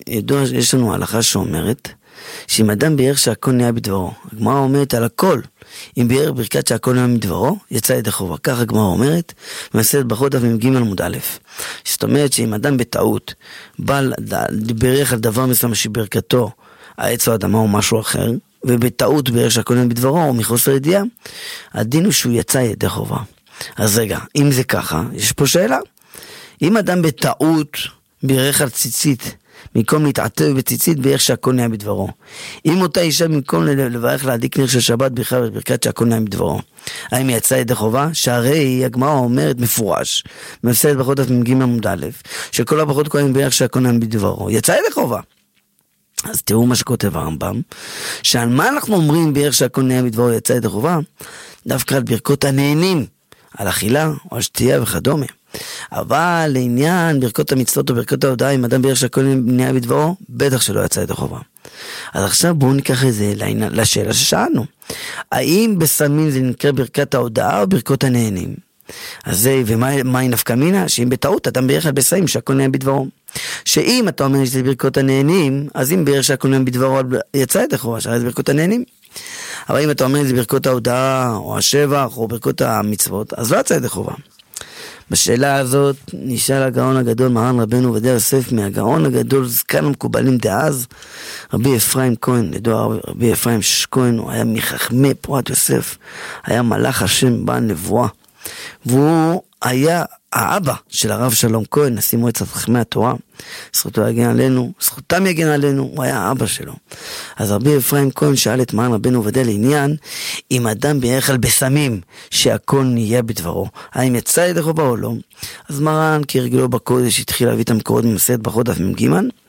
יש לנו הלכה שאומרת, שאם אדם בירך שהכל נהיה בדברו, הגמרא אומרת על הכל, אם בירך ברכת שהכל נהיה מדברו, יצא ידי חובה. כך הגמרא אומרת, במסכת ברכות דף מ"ג עמוד א'. זאת אומרת שאם אדם בטעות, בירך על דבר מסוים שברכתו, העץ או האדמה או משהו אחר, ובטעות בירך שהכל נהיה בדברו, או מחוסר ידיעה, הדין הוא שהוא יצא ידי חובה. אז רגע, אם זה ככה, יש פה שאלה. אם אדם בטעות בירך על ציצית, במקום להתעטב בציצית בירך שהכל נהיה בדברו. אם אותה אישה במקום לברך להדליק נר של שבת בכלל ברכת שהכל נהיה בדברו, האם יצא ידי חובה? שהרי הגמרא אומרת מפורש, במסכת ברכות דף מ"ג עמוד א', שכל הברכות כהנים בירך שהכל נהיה בדברו. יצא ידי חובה. אז תראו מה שכותב הרמב"ם, שעל מה אנחנו אומרים בירך שהכל נהיה בדברו יצא ידי חובה? דווקא על ברכות הנהנים, על אכילה או על שתייה וכדומה. אבל לעניין ברכות המצוות או ברכות ההודעה, אם אדם בירך שהכל נהיה בדברו, בטח שלא יצא ידי חובה. אז עכשיו בואו ניקח את זה לשאלה ששאלנו. האם בסמים זה נקרא ברכת ההודעה או ברכות הנהנים? אז זה, ומה היא נפקא מינה? שאם בטעות אדם בירך על בסמים שהכל נהיה בדברו. שאם אתה אומר שזה ברכות הנהנים, אז אם בירך שהכל נהיה בדברו יצא ידי חובה, שהרי זה ברכות הנהנים. אבל אם אתה אומר זה ברכות ההודעה או השבח או ברכות המצוות, אז לא יצא ידי חובה. בשאלה הזאת נשאל הגאון הגדול מרן רבנו עובדיה יוסף, מהגאון הגדול זקן המקובלים דאז, רבי אפרים כהן. ידוע רבי אפרים כהן, הוא היה מחכמי פורת יוסף, היה מלאך השם בעל נבואה, והוא היה האבא של הרב שלום כהן, נשיא מועצת חכמי התורה. זכותו יגן עלינו, זכותם יגן עלינו, הוא היה האבא שלו. אז רבי אפרים כהן שאל את מרן רבנו עובדיה לעניין, אם אדם בירך על בסמים שהכל נהיה בדברו, האם יצא ידי חובה או לא? אז מרן כהרגלו בקודש התחיל להביא את המקורות ממסכת ברכות דף מ"ג,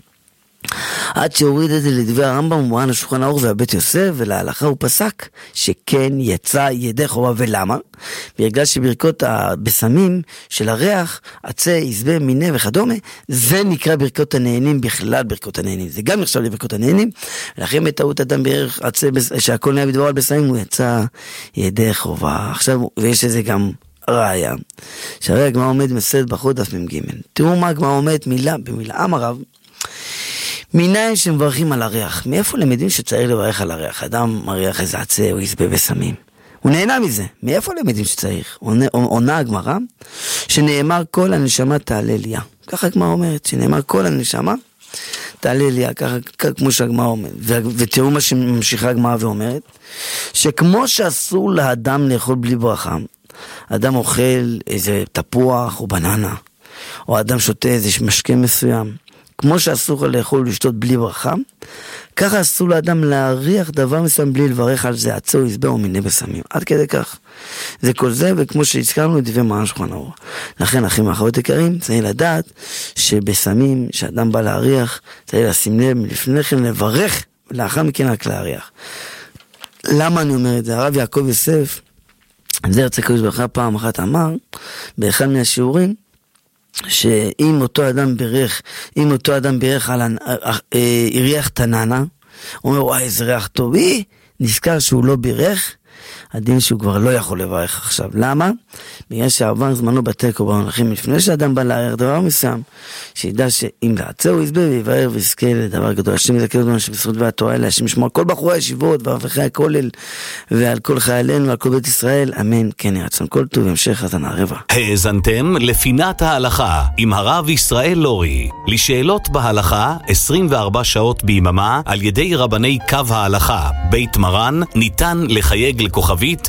עד שהוריד את זה לדברי הרמב"ם ומרן השולחן ערוך והבית יוסף, ולהלכה הוא פסק שכן יצא ידי חובה. ולמה? בגלל שברכות הבשמים של הריח, עצי, עזבי, מיני וכדומה, זה נקרא ברכות הנהנים, בכלל ברכות הנהנים, זה גם נחשב לברכות הנהנים. ולכן בטעות אדם בערך עצי שהכל נהיה בדברו על בשמים, הוא יצא ידי חובה. עכשיו, ויש לזה גם ראיה, שהרי הגמרא עומד במסכת ברכות דף מ"ג. תראו מה הגמרא עומדת מילה במילה. אמר רב, מניין שמברכים על הריח, מאיפה למדים שצריך לברך על הריח? אדם מריח איזה עצה או יזבה בסמים, הוא נהנה מזה. מאיפה למדים שצריך? עונה הגמרא שנאמר כל הנשמה תעלה ליה. ככה הגמרא אומרת, שנאמר כל הנשמה תעלה ליה, ככה כמו שהגמרא אומרת. ותראו מה שממשיכה הגמרא ואומרת, שכמו שאסור לאדם לאכול בלי ברכה, אדם אוכל איזה תפוח או בננה, או אדם שותה איזה משקה מסוים, כמו שאסור לאכול ולשתות בלי ברכה, ככה אסור לאדם להריח דבר מסוים בלי לברך על זה, עצה או יזבה או מיני בסמים. עד כדי כך. זה כל זה, וכמו שהזכרנו את דברי מרן השולחן ערוך. לכן, אחים ואחיות יקרים, צריך לדעת שבסמים, שאדם בא להריח, צריך לשים לב לפני כן לברך, ולאחר מכן רק להריח. למה אני אומר את זה? הרב יעקב יוסף, זה ירצה קדוש ברוך הוא פעם אחת אמר, באחד מהשיעורים, שאם אותו אדם בירך על הריח תננה, הוא אומר, וואי, איזה ריח טוב, נזכר שהוא לא בירך, הדין שהוא כבר לא יכול לברך עכשיו. למה? בגלל שעבר זמנו בתק או במלכים, לפני שאדם בא להריח דבר מסוים, שידע שאם לעצה הוא יסבר ויבהר ויזכה לדבר גדול. השם יזכה אותנו שבזכות והתורה אלה, השם ישמור על כל בחורי הישיבות ואברכי הכולל ועל כל חיילינו ועל כל בית ישראל, אמן. כן יהי רצון. כל טוב, המשך האזנה רבה. האזנתם לפינת ההלכה עם הרב ישראל לורי. לשאלות בהלכה 24 שעות ביממה על ידי רבני קו ההלכה בית מרן, ניתן לחייג לכוכבית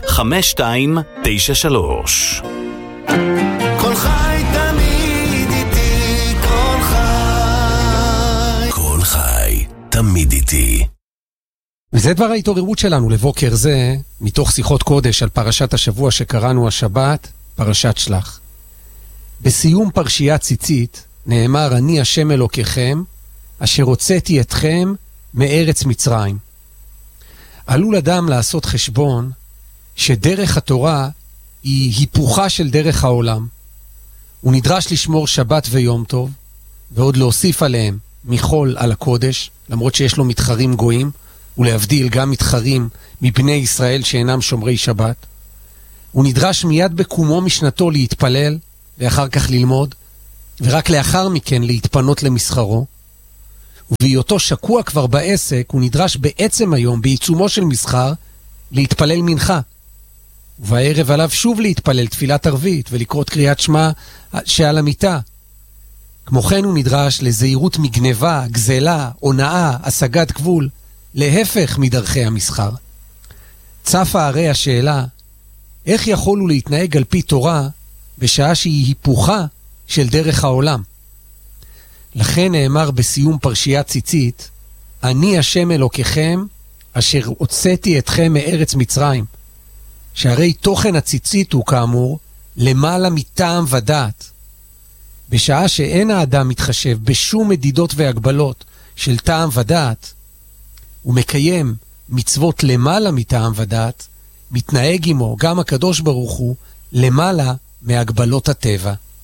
5293. כל חי תמיד איתי, כל חי, כל חי תמיד איתי. וזה דבר ההתעוררות שלנו לבוקר זה, מתוך שיחות קודש על פרשת השבוע שקראנו השבת, פרשת שלח. בסיום פרשיית ציצית נאמר, אני השם אלוקיכם, אשר הוצאתי אתכם מארץ מצרים. עלול אדם לעשות חשבון שדרך התורה היא היפוכה של דרך העולם. הוא נדרש לשמור שבת ויום טוב, ועוד להוסיף עליהם מחול על הקודש, למרות שיש לו מתחרים גויים, ולהבדיל גם מתחרים מבני ישראל שאינם שומרי שבת. הוא נדרש מיד בקומו משנתו להתפלל, ואחר כך ללמוד, ורק לאחר מכן להתפנות למסחרו. ובהיותו שקוע כבר בעסק, הוא נדרש בעצם היום, בעיצומו של מסחר, להתפלל מנחה. ובערב עליו שוב להתפלל תפילת ערבית ולקרוא קריאת שמע שעל המיטה. כמו כן הוא נדרש לזהירות מגניבה, גזלה, הונאה, השגת גבול, להפך מדרכי המסחר. צפה הרי השאלה, איך יכול הוא להתנהג על פי תורה בשעה שהיא היפוכה של דרך העולם? לכן נאמר בסיום פרשיית ציצית, אני השם אלוקיכם אשר הוצאתי אתכם מארץ מצרים. שהרי תוכן הציצית הוא כאמור למעלה מטעם ודעת. בשעה שאין האדם מתחשב בשום מדידות והגבלות של טעם ודעת, הוא מקיים מצוות למעלה מטעם ודעת, מתנהג עמו גם הקדוש ברוך הוא למעלה מהגבלות הטבע.